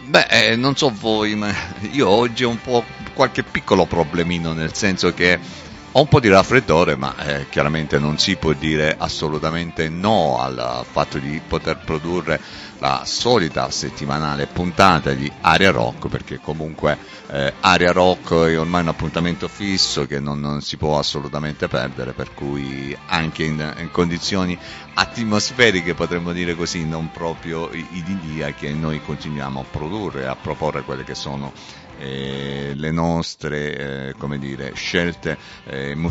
Non so voi, ma io oggi ho un po' qualche piccolo problemino, nel senso che ho un po' di raffreddore, ma chiaramente non si può dire assolutamente no al fatto di poter produrre la solita settimanale puntata di Aria Rock, perché comunque Aria Rock è ormai un appuntamento fisso che non si può assolutamente perdere, per cui anche in condizioni atmosferiche, potremmo dire così, non proprio idilliache, noi continuiamo a produrre e a proporre quelle che sono le nostre come dire, scelte